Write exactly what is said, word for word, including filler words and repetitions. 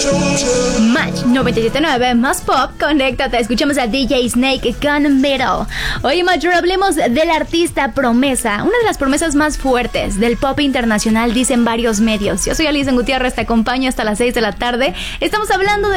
Match noventa y siete punto nueve más pop, conéctate, escuchamos a D J Snake con Middle. Hoy en Match hablemos del artista promesa, una de las promesas más fuertes del pop internacional, dicen varios medios. Yo soy Alison Gutiérrez, te acompaño hasta las seis de la tarde. Estamos hablando de